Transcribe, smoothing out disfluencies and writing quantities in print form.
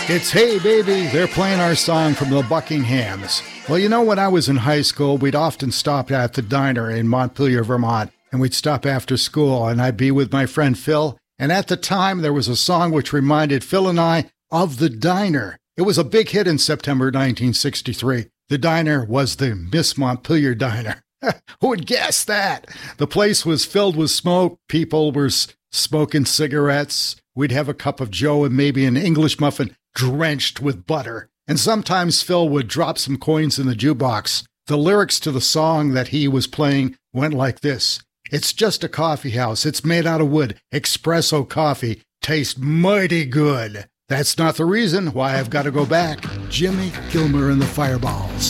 It's Hey Baby. They're playing our song from the Buckinghams. Well, you know, when I was in high school, we'd often stop at the diner in Montpelier, Vermont, and we'd stop after school, and I'd be with my friend Phil. And at the time, there was a song which reminded Phil and I of the diner. It was a big hit in September 1963. The diner was the Miss Montpelier Diner. Who would guess that? The place was filled with smoke. People were smoking cigarettes. We'd have a cup of joe and maybe an English muffin drenched with butter. And sometimes Phil would drop some coins in the jukebox. The lyrics to the song that he was playing went like this. It's just a coffee house. It's made out of wood. Espresso coffee tastes mighty good. That's not the reason why I've got to go back. Jimmy Gilmer and the Fireballs.